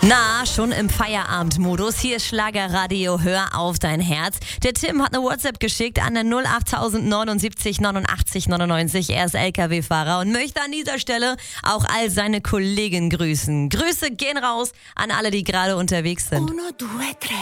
Na, schon im Feierabendmodus. Hier ist Schlagerradio, hör auf dein Herz. Der Tim hat eine WhatsApp geschickt an der 08079 89 99. Er ist LKW-Fahrer und möchte an dieser Stelle auch all seine Kollegen grüßen. Grüße gehen raus an alle, die gerade unterwegs sind. 1, 2, 3.